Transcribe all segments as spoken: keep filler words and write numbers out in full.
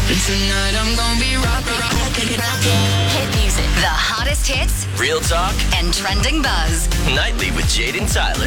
Tonight I'm gonna be rockin', rockin', rockin'. Hit music. The hottest hits. Real talk. And trending buzz. Nightly with Jade and Tyler.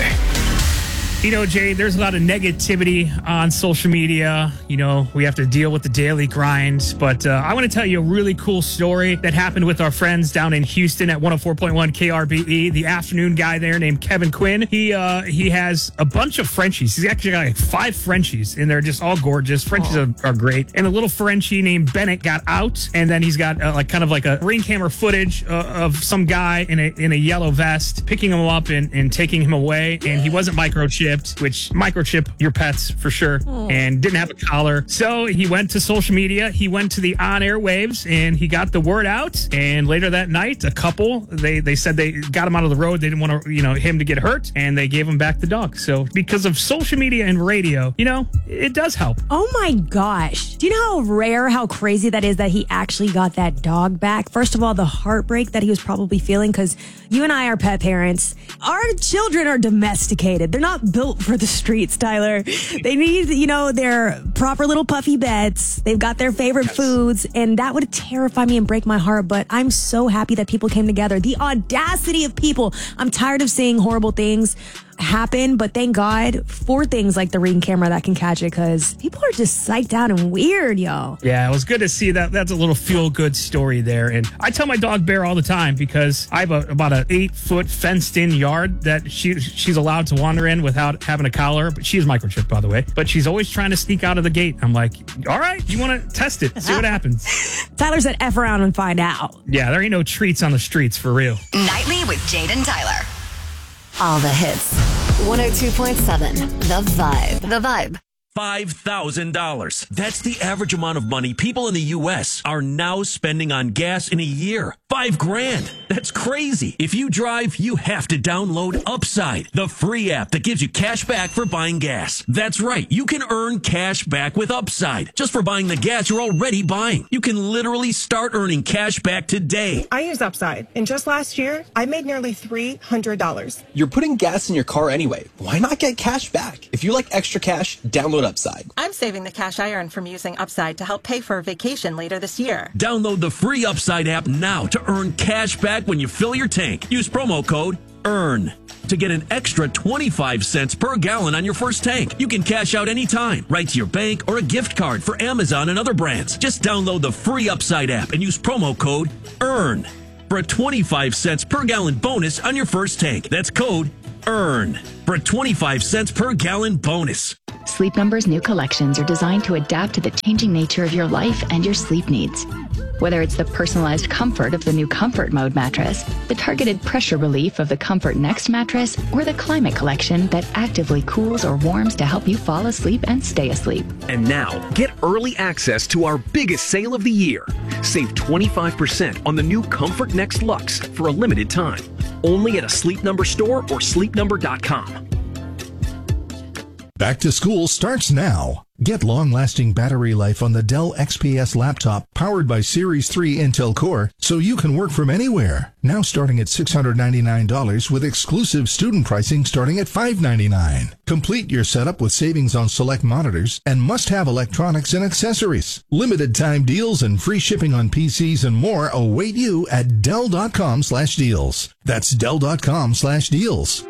You know, Jay, there's a lot of negativity on social media. You know, we have to deal with the daily grind. But uh, I want to tell you a really cool story that happened with our friends down in Houston at one oh four point one K R B E. The afternoon guy there named Kevin Quinn. He uh, he has a bunch of Frenchies. He's actually got like five Frenchies, and they're just all gorgeous. Frenchies are, are great. And a little Frenchie named Bennett got out, and then he's got uh, like kind of like a ring camera footage uh, of some guy in a in a yellow vest picking him up and, and taking him away. And he wasn't microchipped, which microchip your pets for sure, oh. and didn't have a collar. So he went to social media. He went to the on-air waves, and he got the word out. And later that night, a couple, they, they said they got him out of the road. They didn't want to, you know, him to get hurt, and they gave him back the dog. So because of social media and radio, you know, it does help. Oh my gosh. Do you know how rare, how crazy that is that he actually got that dog back? First of all, the heartbreak that he was probably feeling, because you and I are pet parents. Our children are domesticated. They're not built for the streets, Tyler. They need, you know, their proper little puffy beds. They've got their favorite yes. foods, and that would terrify me and break my heart. But I'm so happy that people came together. The audacity of people. I'm tired of seeing horrible things happen, but thank God for things like the ring camera that can catch it, because people are just psyched out and weird, yo. Yeah, it was good to see that. That's a little feel-good story there. And I tell my dog Bear all the time, because I have a, about an eight-foot fenced-in yard that she she's allowed to wander in without having a collar. But she is microchipped, by the way. But she's always trying to sneak out of the gate. I'm like, all right, you want to test it, see what happens. Tyler said F around and find out. Yeah, there ain't no treats on the streets, for real. Nightly with Jade and Tyler. All the hits. one oh two point seven. The Vibe. The Vibe. five thousand dollars. That's the average amount of money people in the U S are now spending on gas in a year. Five grand. That's crazy. If you drive, you have to download Upside, the free app that gives you cash back for buying gas. That's right. You can earn cash back with Upside just for buying the gas you're already buying. You can literally start earning cash back today. I use Upside, and just last year, I made nearly three hundred dollars. You're putting gas in your car anyway. Why not get cash back? If you like extra cash, download Upside. I'm saving the cash I earn from using Upside to help pay for a vacation later this year. Download the free Upside app now to earn cash back when you fill your tank. Use promo code EARN to get an extra twenty-five cents per gallon on your first tank. You can cash out anytime, right to your bank or a gift card for Amazon and other brands. Just download the free Upside app and use promo code EARN for a twenty-five cents per gallon bonus on your first tank. That's code EARN for a twenty-five cents per gallon bonus. Sleep Number's new collections are designed to adapt to the changing nature of your life and your sleep needs. Whether it's the personalized comfort of the new Comfort Mode mattress, the targeted pressure relief of the Comfort Next mattress, or the Climate Collection that actively cools or warms to help you fall asleep and stay asleep. And now, get early access to our biggest sale of the year. Save twenty-five percent on the new Comfort Next Luxe for a limited time. Only at a Sleep Number store or sleep number dot com. Back to school starts now. Get long-lasting battery life on the Dell X P S laptop powered by Series three Intel Core, so you can work from anywhere. Now starting at six hundred ninety-nine dollars with exclusive student pricing starting at five hundred ninety-nine dollars. Complete your setup with savings on select monitors and must-have electronics and accessories. Limited time deals and free shipping on P Cs and more await you at Dell.com slash deals. That's Dell.com slash deals.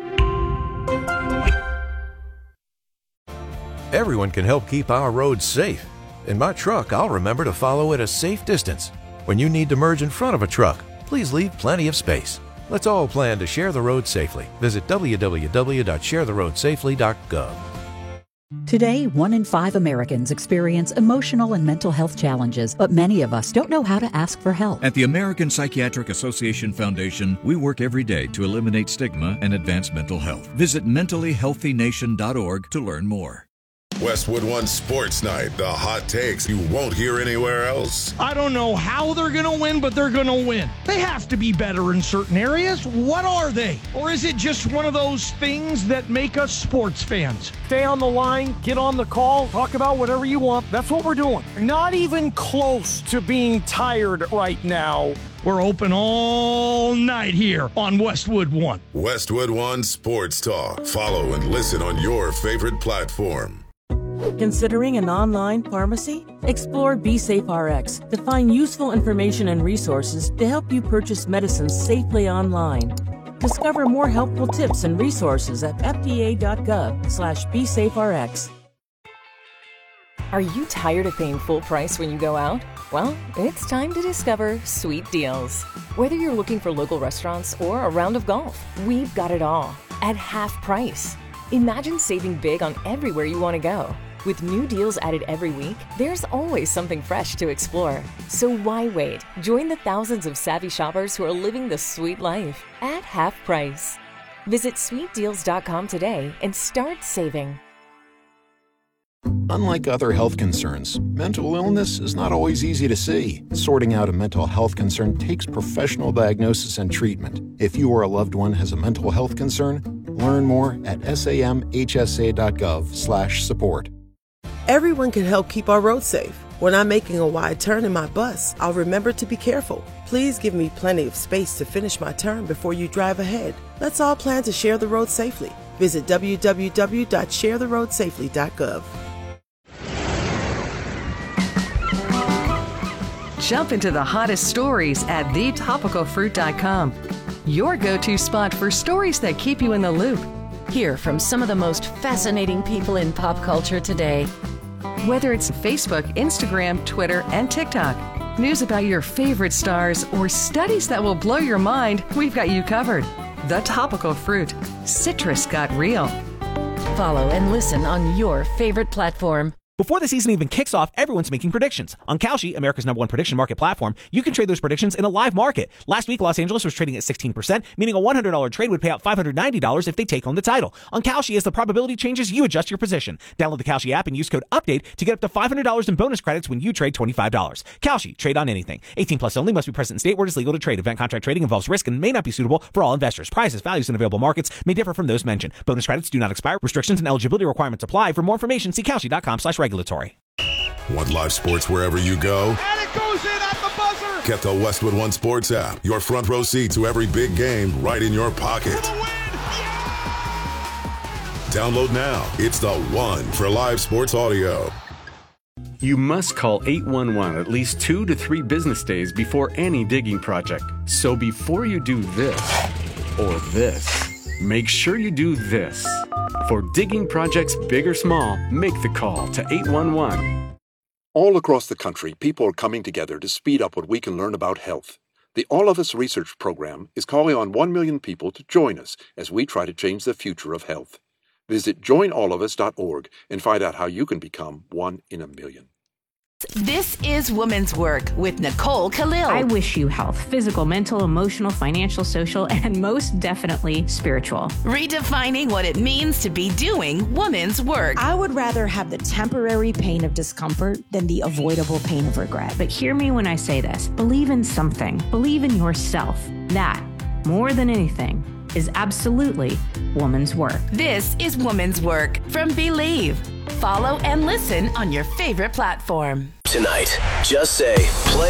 Everyone can help keep our roads safe. In my truck, I'll remember to follow at a safe distance. When you need to merge in front of a truck, please leave plenty of space. Let's all plan to share the road safely. Visit w w w dot share the road safely dot gov. Today, one in five Americans experience emotional and mental health challenges, but many of us don't know how to ask for help. At the American Psychiatric Association Foundation, we work every day to eliminate stigma and advance mental health. Visit mentally healthy nation dot org to learn more. Westwood One Sports Night, the hot takes you won't hear anywhere else. I don't know how they're going to win, but they're going to win. They have to be better in certain areas. What are they? Or is it just one of those things that make us sports fans? Stay on the line, get on the call, talk about whatever you want. That's what we're doing. Not even close to being tired right now. We're open all night here on Westwood One. Westwood One Sports Talk. Follow and listen on your favorite platform. Considering an online pharmacy? Explore BeSafeRx to find useful information and resources to help you purchase medicines safely online. Discover more helpful tips and resources at fda.gov slash BeSafeRx. Are you tired of paying full price when you go out? Well, it's time to discover Sweet Deals. Whether you're looking for local restaurants or a round of golf, we've got it all at half price. Imagine saving big on everywhere you want to go. With new deals added every week, there's always something fresh to explore. So why wait? Join the thousands of savvy shoppers who are living the sweet life at half price. Visit sweet deals dot com today and start saving. Unlike other health concerns, mental illness is not always easy to see. Sorting out a mental health concern takes professional diagnosis and treatment. If you or a loved one has a mental health concern, learn more at samhsa.gov slash support. Everyone can help keep our roads safe. When I'm making a wide turn in my bus, I'll remember to be careful. Please give me plenty of space to finish my turn before you drive ahead. Let's all plan to share the road safely. Visit w w w dot share the road safely dot gov. Jump into the hottest stories at the topical fruit dot com. Your go-to spot for stories that keep you in the loop. Hear from some of the most fascinating people in pop culture today. Whether it's Facebook, Instagram, Twitter, and TikTok, news about your favorite stars, or studies that will blow your mind, we've got you covered. The Topical Fruit. Citrus got real. Follow and listen on your favorite platform. Before the season even kicks off, everyone's making predictions. On Kalshi, America's number one prediction market platform, you can trade those predictions in a live market. Last week, Los Angeles was trading at sixteen percent, meaning a one hundred dollars trade would pay out five hundred ninety dollars if they take home the title. On Kalshi, as the probability changes, you adjust your position. Download the Kalshi app and use code UPDATE to get up to five hundred dollars in bonus credits when you trade twenty-five dollars. Kalshi, trade on anything. eighteen plus only, must be present in state where it is legal to trade. Event contract trading involves risk and may not be suitable for all investors. Prices, values, and available markets may differ from those mentioned. Bonus credits do not expire. Restrictions and eligibility requirements apply. For more information, see Kalshi.com slash regulatory. Want live sports wherever you go? And it goes in at the buzzer! Get the Westwood One Sports app. Your front row seat to every big game right in your pocket. Download now. It's the one for live sports audio. You must call eight one one at least two to three business days before any digging project. So before you do this or this, make sure you do this. For digging projects big or small, make the call to eight one one. All across the country, people are coming together to speed up what we can learn about health. The All of Us Research Program is calling on one million people to join us as we try to change the future of health. Visit join all of us dot org and find out how you can become one in a million. This is Women's Work with Nicole Khalil. I wish you health, physical, mental, emotional, financial, social, and most definitely spiritual. Redefining what it means to be doing women's work. I would rather have the temporary pain of discomfort than the avoidable pain of regret. But hear me when I say this. Believe in something. Believe in yourself. That, more than anything, is absolutely woman's work. This is Woman's Work from Believe. Follow and listen on your favorite platform. Tonight, just say play.